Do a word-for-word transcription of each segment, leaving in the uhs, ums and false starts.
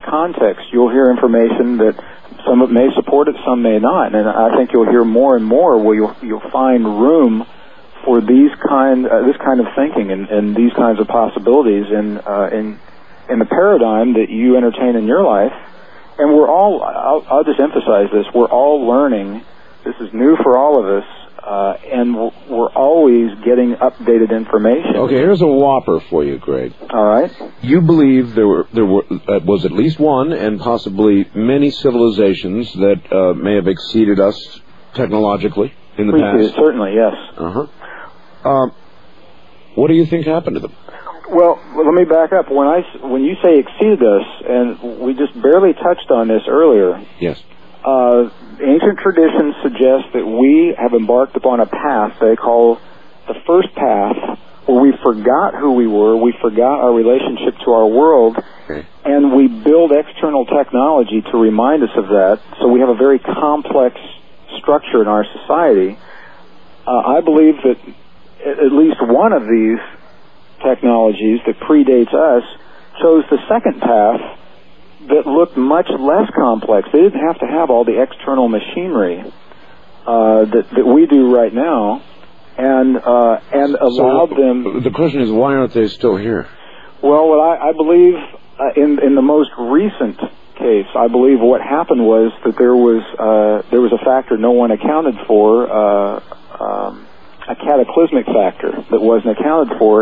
context, you'll hear information that some of it may support it, some may not. And I think you'll hear more and more where you'll, you'll find room for these kind, uh, this kind of thinking and, and these kinds of possibilities in, uh, in, in the paradigm that you entertain in your life. And we're all, I'll, I'll just emphasize this, we're all learning. This is new for all of us, uh, and we're, we're always getting updated information. Okay, here's a whopper for you, Greg. All right. You believe there were there were uh, was at least one and possibly many civilizations that uh, may have exceeded us technologically in the Appreciate past? It, certainly, yes. Uh-huh. Um, what do you think happened to them? Well, let me back up. When I when you say exceeded us, and we just barely touched on this earlier. Yes. Uh, ancient traditions suggest that we have embarked upon a path they call the first path, where we forgot who we were, we forgot our relationship to our world, okay. and we build external technology to remind us of that. So we have a very complex structure in our society. Uh, I believe that at least one of these technologies that predates us chose the second path that looked much less complex. They didn't have to have all the external machinery uh, that, that we do right now, and uh, and allowed so, them... The question is, why aren't they still here? Well, what I, I believe uh, in, in the most recent case, I believe what happened was that there was, uh, there was a factor no one accounted for, uh, um, a cataclysmic factor that wasn't accounted for,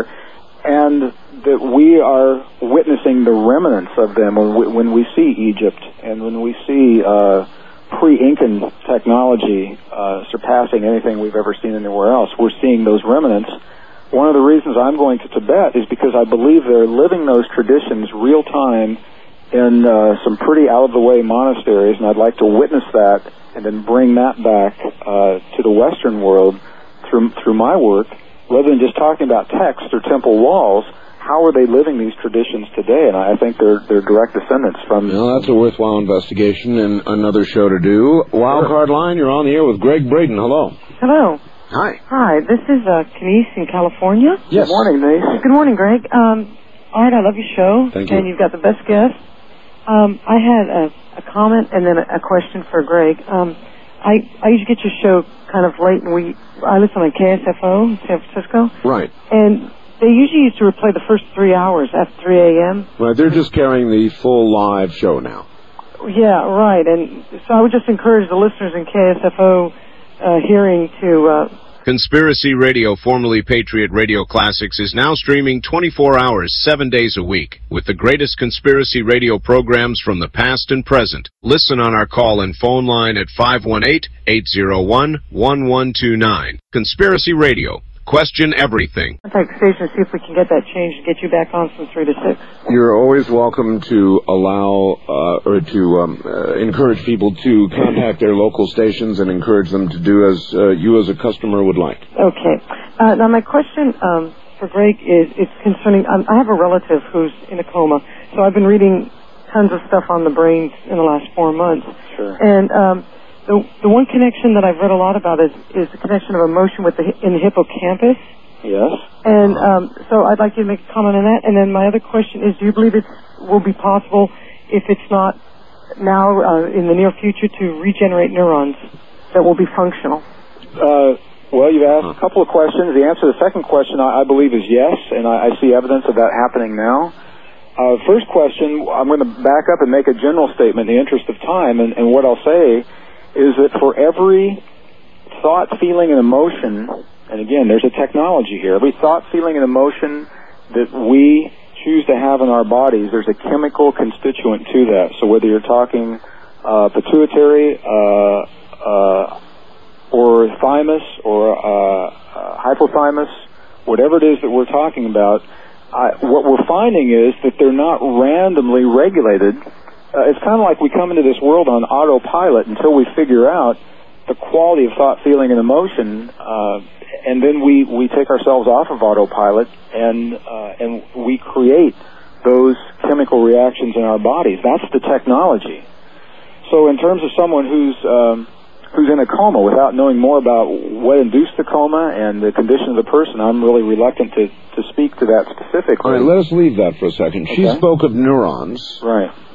and that we are witnessing the remnants of them when we, when we see Egypt and when we see uh, pre-Incan technology uh, surpassing anything we've ever seen anywhere else. We're seeing those remnants. One of the reasons I'm going to Tibet is because I believe they're living those traditions real time in uh, some pretty out-of-the-way monasteries, and I'd like to witness that and then bring that back uh, to the Western world through through my work. Rather than just talking about texts or temple walls, how are they living these traditions today? And I think they're they're direct descendants from... Well, that's a worthwhile investigation and another show to do. Wildcard Line, you're on the air with Greg Braden. Hello. Hello. Hi. Hi, this is uh, Kenise in California. Yes. Good morning, Denise. Good morning, Greg. Um, all right, I love your show. Thank you. And you've got the best guests. Um, I had a, a comment and then a, a question for Greg. Um, I, I usually get your show kind of late, and we I listen on K S F O in San Francisco. Right. And they usually used to replay the first three hours at three a.m. Right, they're just carrying the full live show now. Yeah, right. And so I would just encourage the listeners in K S F O uh, hearing to... Uh, Conspiracy Radio, formerly Patriot Radio Classics, is now streaming twenty-four hours, seven days a week, with the greatest conspiracy radio programs from the past and present. Listen on our call and phone line at five one eight, eight zero one, one one two nine. Conspiracy Radio. Question everything. Contact the station and see if we can get that changed and get you back on from three to six. You're always welcome to allow uh, or to um, uh, encourage people to contact their local stations and encourage them to do as uh, you as a customer would like. Okay. Uh, now my question um, for Greg is it's concerning, um, I have a relative who's in a coma, so I've been reading tons of stuff on the brain in the last four months. Sure. And um, The, the one connection that I've read a lot about is, is the connection of emotion with the, in the hippocampus. Yes. And um, so I'd like you to make a comment on that. And then my other question is, do you believe it will be possible, if it's not now, uh, in the near future, to regenerate neurons that will be functional? Uh, well, you've asked a couple of questions. The answer to the second question, I, I believe, is yes, and I, I see evidence of that happening now. Uh, first question, I'm going to back up and make a general statement in the interest of time, and, and what I'll say is that for every thought, feeling, and emotion, and again, there's a technology here, every thought, feeling, and emotion that we choose to have in our bodies, there's a chemical constituent to that. So whether you're talking uh, pituitary uh, uh, or thymus or uh, uh, hypothalamus, whatever it is that we're talking about, I, what we're finding is that they're not randomly regulated. Uh, it's kind of like we come into this world on autopilot until we figure out the quality of thought, feeling, and emotion, uh, and then we, we take ourselves off of autopilot and uh, and we create those chemical reactions in our bodies. That's the technology. So in terms of someone who's um, who's in a coma without knowing more about what induced the coma and the condition of the person, I'm really reluctant to, to speak to that specifically. All right, let us leave that for a second. Okay. She spoke of neurons. Right.